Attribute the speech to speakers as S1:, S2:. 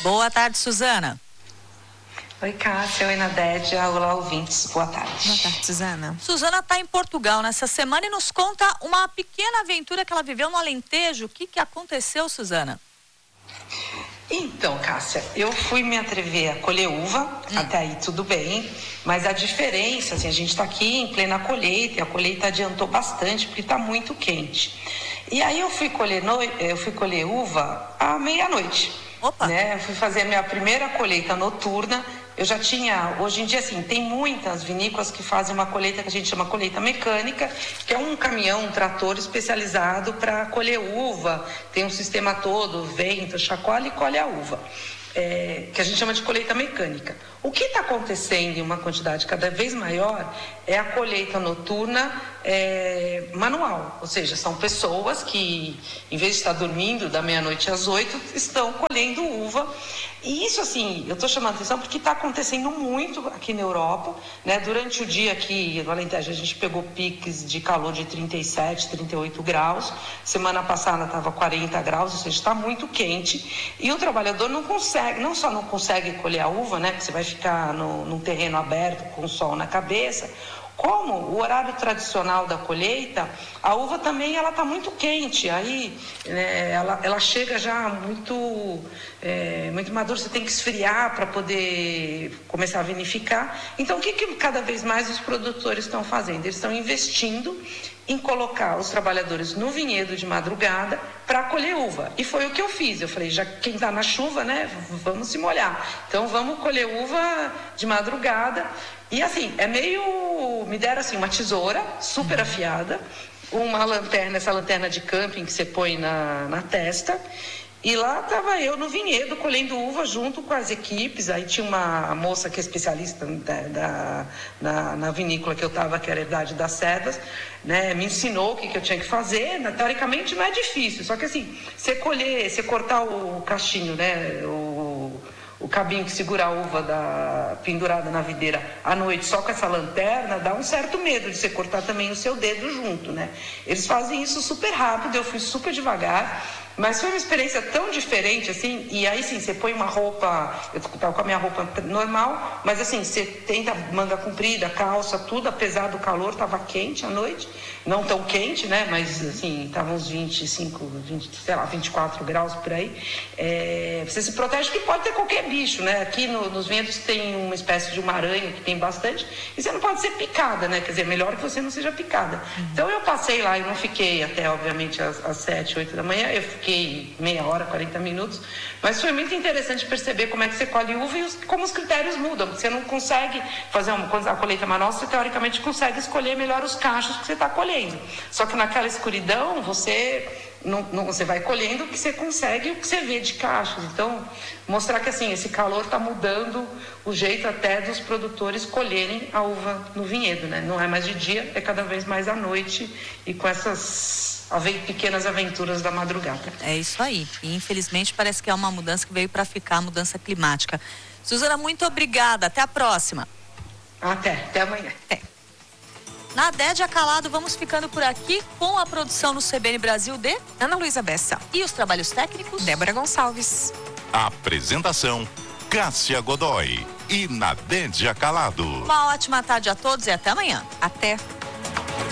S1: Boa tarde, Suzana.
S2: Oi, Cássia. Oi, Nadédia. Olá, ouvintes. Boa tarde.
S1: Boa tarde, Suzana. Suzana está em Portugal nessa semana e nos conta uma pequena aventura que ela viveu no Alentejo. O que aconteceu, Suzana?
S2: Então, Cássia, eu fui me atrever a colher uva, até aí tudo bem, mas a diferença, assim, a gente está aqui em plena colheita, e a colheita adiantou bastante porque está muito quente. E aí eu fui colher uva à meia-noite.
S1: Opa!
S2: Né? Eu fui fazer a minha primeira colheita noturna. Eu já tinha, hoje em dia, assim, tem muitas vinícolas que fazem uma colheita que a gente chama colheita mecânica, que é um caminhão, um trator especializado para colher uva, tem um sistema todo, vento, chacoalha e colhe a uva. Que a gente chama de colheita mecânica. O que está acontecendo em uma quantidade cada vez maior é a colheita noturna manual, ou seja, são pessoas que, em vez de estar dormindo da meia-noite às 8, estão colhendo uva. E isso, assim, eu estou chamando a atenção porque está acontecendo muito aqui na Europa, né? Durante o dia aqui no Alentejo a gente pegou piques de calor de 37, 38 graus. Semana passada estava 40 graus, ou seja, está muito quente. E o trabalhador não só não consegue colher a uva, né? Que você vai ficar num terreno aberto com o sol na cabeça, como o horário tradicional da colheita, a uva também ela está muito quente, aí né, ela chega já muito madura, você tem que esfriar para poder começar a vinificar. Então, o que cada vez mais os produtores estão fazendo? Eles estão investindo em colocar os trabalhadores no vinhedo de madrugada para colher uva. E foi o que eu fiz. Eu falei, já quem está na chuva, né, vamos se molhar. Então, vamos colher uva de madrugada. E assim, me deram assim uma tesoura super afiada, uma lanterna, essa lanterna de camping que você põe na testa. E lá estava eu no vinhedo colhendo uva junto com as equipes. Aí tinha uma moça que é especialista na vinícola que eu estava, que era a Idade das Cedras, né? Me ensinou o que eu tinha que fazer. Teoricamente não é difícil, só que assim, você cortar o cachinho, né? O cabinho que segura a uva pendurada na videira à noite só com essa lanterna, dá um certo medo de você cortar também o seu dedo junto, né? Eles fazem isso super rápido, eu fui super devagar, mas foi uma experiência tão diferente, assim, e aí sim, você põe uma roupa, eu tava com a minha roupa normal, mas assim, você tenta manga comprida, calça, tudo, apesar do calor, tava quente à noite, não tão quente, né, mas assim, tava uns 24 graus por aí, você se protege porque pode ter qualquer bicho, né, aqui nos ventos tem uma espécie de uma aranha que tem bastante, e você não pode ser picada, né, quer dizer, melhor que você não seja picada. Então eu passei lá, eu não fiquei até, obviamente, às 7, 8 da manhã, eu fiquei meia hora, 40 minutos, mas foi muito interessante perceber como é que você colhe uva e como os critérios mudam, porque você não consegue fazer a colheita manual, você teoricamente consegue escolher melhor os cachos que você está colhendo, só que naquela escuridão você vai colhendo o que você consegue e o que você vê de cachos. Então, mostrar que assim, esse calor está mudando o jeito até dos produtores colherem a uva no vinhedo, né? Não é mais de dia, é cada vez mais à noite e com essas pequenas aventuras da madrugada.
S1: É isso aí. E infelizmente parece que é uma mudança que veio para ficar, mudança climática. Suzana, muito obrigada. Até a próxima.
S2: Até amanhã.
S1: Nadédia Calado, vamos ficando por aqui com a produção no CBN Brasil de
S3: Ana Luísa Bessa
S1: e os trabalhos técnicos
S3: Débora Gonçalves.
S4: Apresentação Cássia Godoy e Nadédia Calado.
S1: Uma ótima tarde a todos e até amanhã.
S3: Até.